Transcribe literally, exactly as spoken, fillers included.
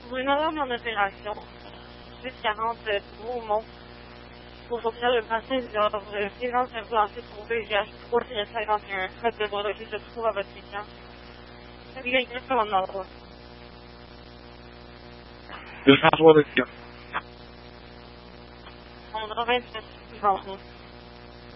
Pour une alarme en opération, huit quarante Beaumont, pour sortir le bassin d'ordre présence implanté pour V G H trois cinquante et un, code de droit se trouve à votre écran. Vérifiez sur mon ordre. deux cent soixante-quatre. On vingt-sept,